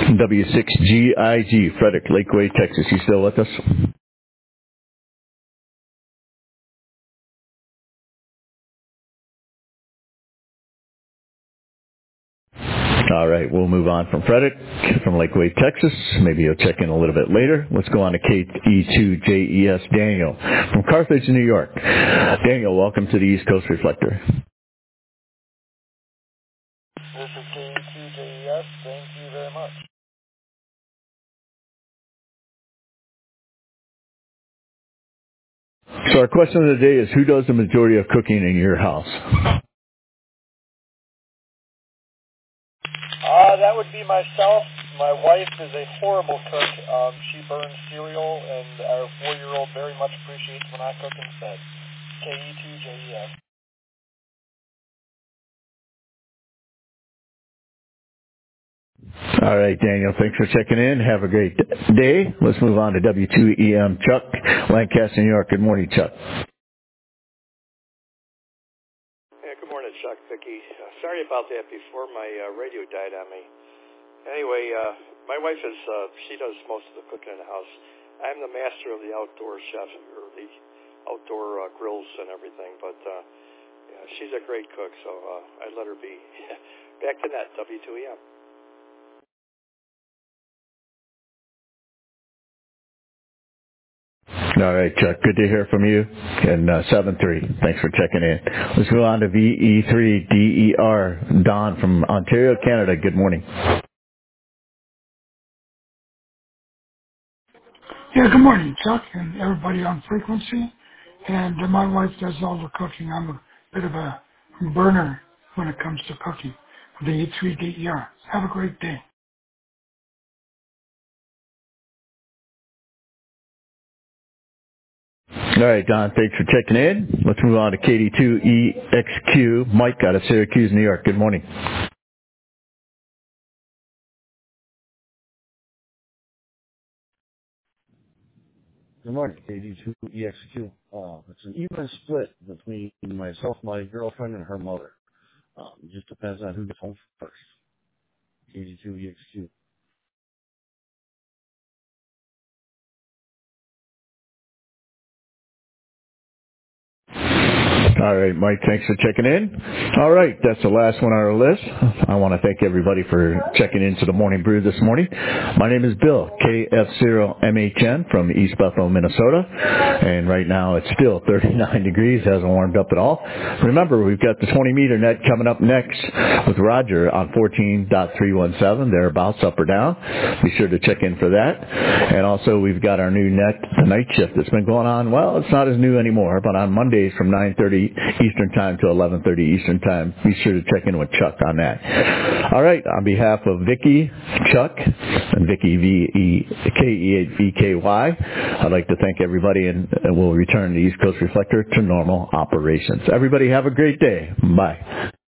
W6GIG, Frederick, Lakeway, Texas. You still with us? All right, we'll move on from Frederick, from Lakeway, Texas. Maybe you'll check in a little bit later. Let's go on to KE2JES, Daniel, from Carthage, New York. Daniel, welcome to the East Coast Reflector. This is KE2JES. Thank you very much. So our question of the day is, who does the majority of cooking in your house? That would be myself. My wife is a horrible cook. She burns cereal, and our 4-year-old very much appreciates when I cook instead. KE2JES. All right, Daniel, thanks for checking in. Have a great day. Let's move on to W2EM, Chuck, Lancaster, New York. Good morning, Chuck. Yeah, good morning, Chuck, Vicki. Sorry about that before my radio died on me. Anyway, my wife she does most of the cooking in the house. I'm the master of the outdoor chef, or the outdoor grills and everything, but yeah, she's a great cook, so I let her be. Back to net, W2EM. All right, Chuck, good to hear from you. And 7-3, thanks for checking in. Let's go on to VE3DER, Don from Ontario, Canada. Good morning. Yeah, good morning, Chuck, and everybody on frequency. And my wife does all the cooking. I'm a bit of a burner when it comes to cooking. The E3DER. Have a great day. All right, Don, thanks for checking in. Let's move on to KD2EXQ, Mike out of Syracuse, New York. Good morning. Good morning, KD2EXQ. It's an even split between myself, my girlfriend, and her mother. It just depends on who gets home first. KD2EXQ. All right, Mike, thanks for checking in. All right, that's the last one on our list. I want to thank everybody for checking into the Morning Brew this morning. My name is Bill, KF0MHN from East Buffalo, Minnesota. And right now it's still 39 degrees, hasn't warmed up at all. Remember, we've got the 20-meter net coming up next with Roger on 14.317, thereabouts, up or down. Be sure to check in for that. And also, we've got our new net, the night shift that's been going on. Well, it's not as new anymore, but on Mondays from 9:30 Eastern Time to 11:30 Eastern Time. Be sure to check in with Chuck on that. All right, on behalf of Vicki, Chuck, and Vicki VEKE8VKY, I'd like to thank everybody, and we'll return the East Coast Reflector to normal operations. Everybody have a great day. Bye.